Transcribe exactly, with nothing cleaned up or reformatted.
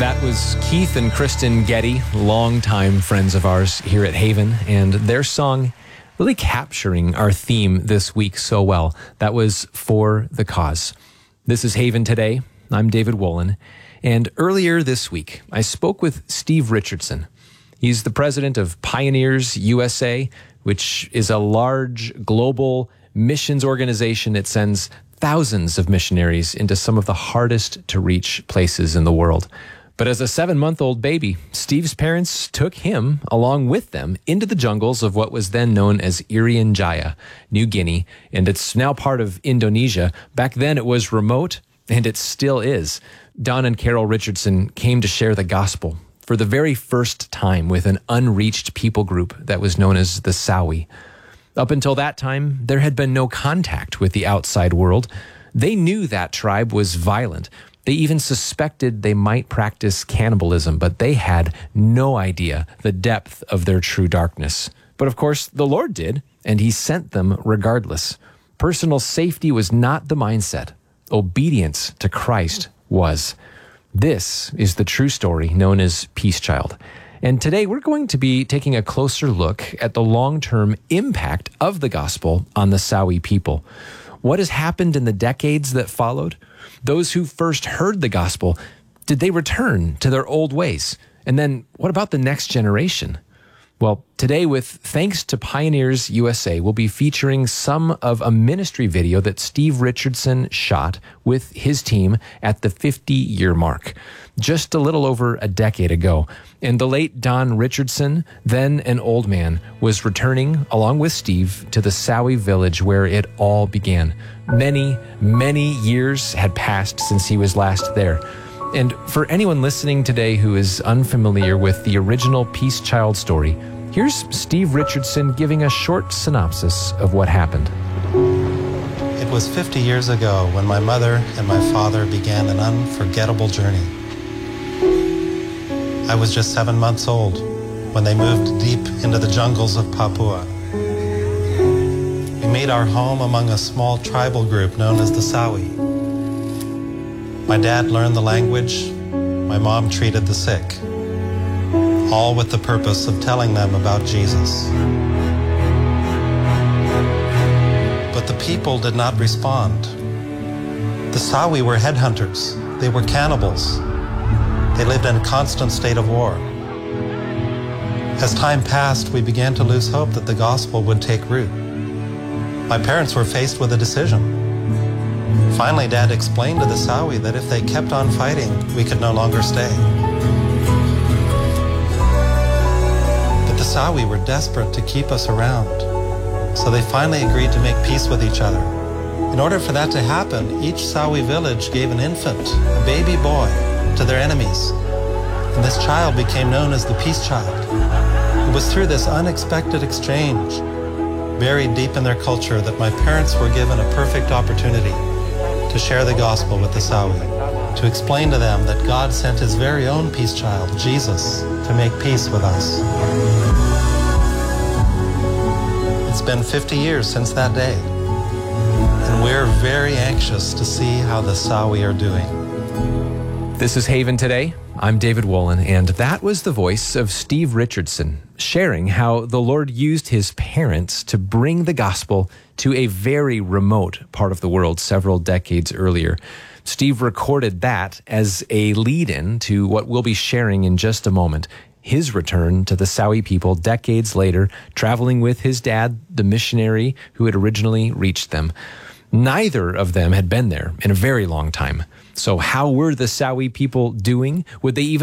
That was Keith and Kristen Getty, longtime friends of ours here at Haven, and their song really capturing our theme this week so well. That was For the Cause. This is Haven Today. I'm David Wolin, and earlier this week, I spoke with Steve Richardson. He's the president of Pioneers U S A, which is a large global missions organization that sends thousands of missionaries into some of the hardest to reach places in the world. But as a seven-month-old baby, Steve's parents took him, along with them, into the jungles of what was then known as Irian Jaya, New Guinea, and it's now part of Indonesia. Back then it was remote, and it still is. Don and Carol Richardson came to share the gospel for the very first time with an unreached people group that was known as the Sawi. Up until that time, there had been no contact with the outside world. They knew that tribe was violent. They even suspected they might practice cannibalism, but they had no idea the depth of their true darkness. But of course, the Lord did, and he sent them regardless. Personal safety was not the mindset. Obedience to Christ was. This is the true story known as Peace Child. And today we're going to be taking a closer look at the long-term impact of the gospel on the Sawi people. What has happened in the decades that followed? Those who first heard the gospel, did they return to their old ways? And then what about the next generation? Well, today with Thanks to Pioneers U S A, we'll be featuring some of a ministry video that Steve Richardson shot with his team at the fifty-year mark, just a little over a decade ago. And the late Don Richardson, then an old man, was returning, along with Steve, to the Sawi village where it all began. Many, many years had passed since he was last there. And for anyone listening today who is unfamiliar with the original Peace Child story, here's Steve Richardson giving a short synopsis of what happened. It was fifty years ago when my mother and my father began an unforgettable journey. I was just seven months old when they moved deep into the jungles of Papua. We made our home among a small tribal group known as the Sawi. My dad learned the language, my mom treated the sick, all with the purpose of telling them about Jesus. But the people did not respond. The Sawi were headhunters. They were cannibals. They lived in a constant state of war. As time passed, we began to lose hope that the gospel would take root. My parents were faced with a decision. Finally, Dad explained to the Sawi that if they kept on fighting, we could no longer stay. But the Sawi were desperate to keep us around, so they finally agreed to make peace with each other. In order for that to happen, each Sawi village gave an infant, a baby boy, to their enemies, and this child became known as the Peace Child. It was through this unexpected exchange, buried deep in their culture, that my parents were given a perfect opportunity to share the gospel with the Sawi, to explain to them that God sent his very own peace child, Jesus, to make peace with us. It's been fifty years since that day, and we're very anxious to see how the Sawi are doing. This is Haven Today. I'm David Wolin, and that was the voice of Steve Richardson sharing how the Lord used his parents to bring the gospel to a very remote part of the world several decades earlier. Steve recorded that as a lead-in to what we'll be sharing in just a moment. His return to the Sawi people decades later, traveling with his dad, the missionary who had originally reached them. Neither of them had been there in a very long time. So how were the Sawi people doing? Would they even